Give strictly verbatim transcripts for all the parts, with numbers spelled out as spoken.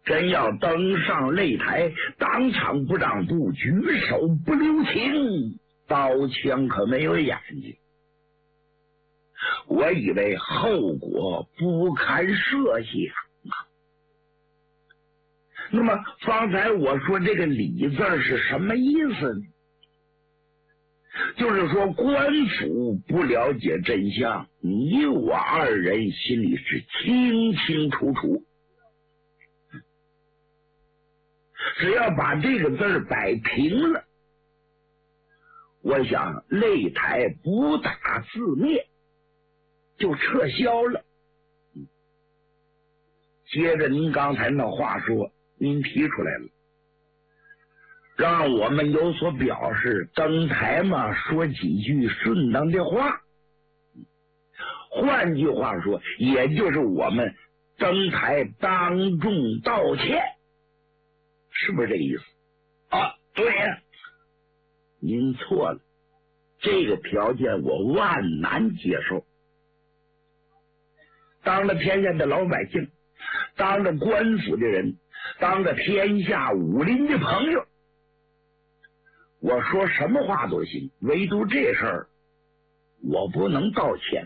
真要登上擂台，当场不让步，举手不留情，刀枪可没有眼睛。我以为后果不堪设想啊。那么方才我说这个理字是什么意思呢？就是说官府不了解真相，你我二人心里是清清楚楚。只要把这个字儿摆平了，我想擂台不打自灭就撤销了。接着您刚才那话说，您提出来了，让我们有所表示，登台嘛，说几句顺当的话。换句话说，也就是我们登台当众道歉，是不是这意思？啊，对呀，您错了，这个条件我万难接受。当着天下的老百姓，当着官府的人，当着天下武林的朋友，我说什么话都行，唯独这事儿我不能道歉。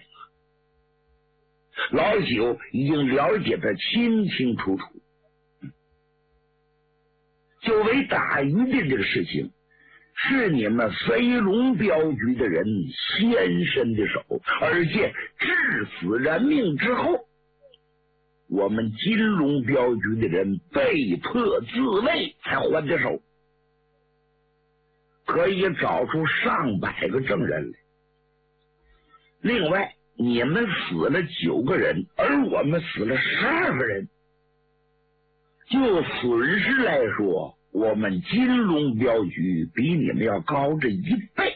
老朽已经了解得清清楚楚，就为打鱼的这个事情，是你们飞龙镖局的人先伸的手，而且致死人命之后，我们金龙镖局的人被迫自卫才还的手，可以找出上百个证人来。另外你们死了九个人，而我们死了十二个人，就损失来说，我们金龙镖局比你们要高这一倍。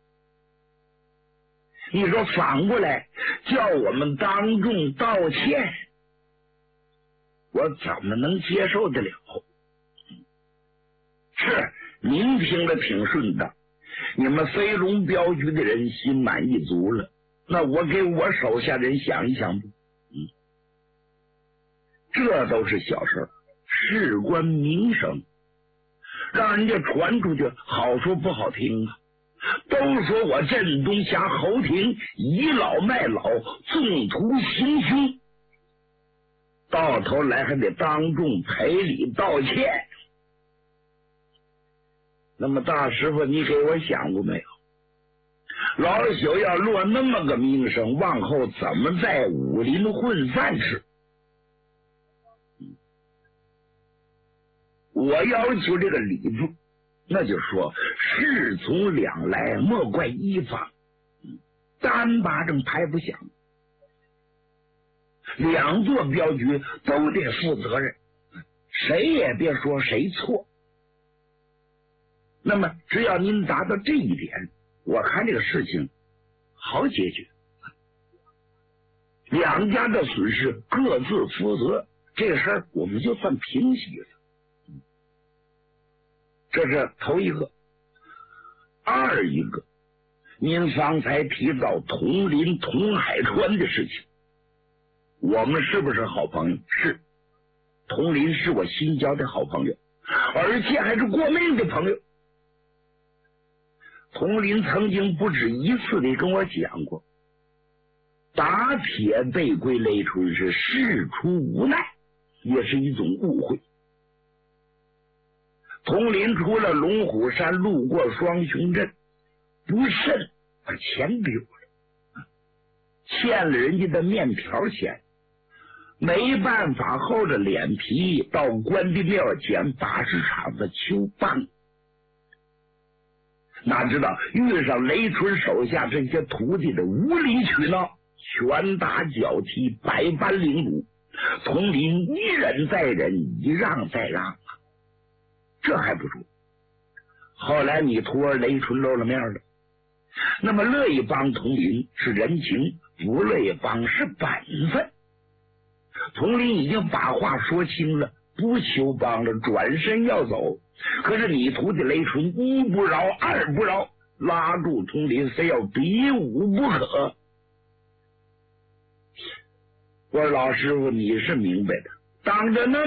你说反过来叫我们当众道歉，我怎么能接受得了？是您听了挺顺当，你们飞龙镖局的人心满意足了，那我给我手下人想一想吧。嗯，这都是小事儿，事关名声，让人家传出去好说不好听啊。都说我镇东侠侯廷倚老卖老，纵图行凶，到头来还得当众赔礼道歉。那么大师傅，你给我想过没有？老朽要落那么个名声，往后怎么在武林混饭吃？我要求这个理字，那就说事从两来，莫怪一方，单巴掌拍不响，两座镖局都得负责任，谁也别说谁错。那么只要您达到这一点，我看这个事情好解决，两家的损失各自负责，这个事儿我们就算平息了。这是头一个。二一个，您方才提到佟林、佟海川的事情，我们是不是好朋友？是，佟林是我新交的好朋友，而且还是过命的朋友。佟林曾经不止一次地跟我讲过，打铁被归雷春是事出无奈，也是一种误会。佟林出了龙虎山，路过双雄镇，不慎把钱丢了，欠了人家的面条钱，没办法厚着脸皮到关帝庙前把式场子求帮。哪知道遇上雷春手下这些徒弟的无理取闹，拳打脚踢，百般凌辱，佟林一忍再忍，一让再让，这还不说，后来你徒儿雷春露了面了，那么乐意帮佟林是人情，不乐意帮是本分。佟林已经把话说清了，不求帮了，转身要走，可是你徒弟雷春一不饶二不饶，拉住佟林非要比武不可。我说老师傅，你是明白的，当着那